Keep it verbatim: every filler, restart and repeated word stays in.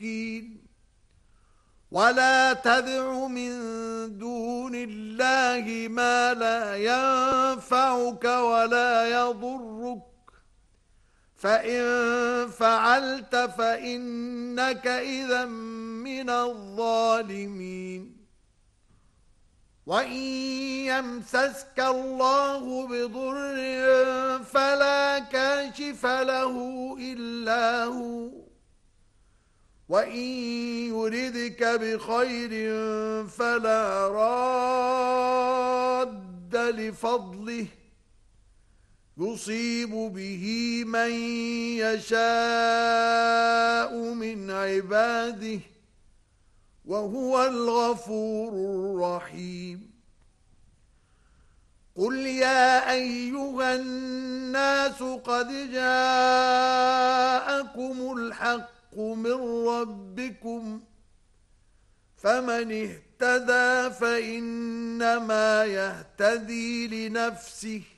المشركين ولا تدع من دون الله ما لا ينفعك ولا يضرك فإن فعلت فإنك إذا من الظالمين وَإِن يَمْسَسْكَ اللَّهُ بِضُرٍّ فَلَا كَاشِفَ لَهُ إِلَّا هُوَ وَإِن يُرِدْكَ بِخَيْرٍ فَلَا رَادَّ لِفَضْلِهِ يُصِيبُ بِهِ مَن يَشَاءُ مِنْ عِبَادِهِ وَهُوَ الْغَفُورُ الرَّحِيمُ قُلْ يَا أَيُّهَا النَّاسُ قَدْ جَاءَكُمُ الْحَقُّ مِنْ رَبِّكُمْ فَمَنِ اهْتَدَى فَإِنَّمَا يَهْتَدِي لِنَفْسِهِ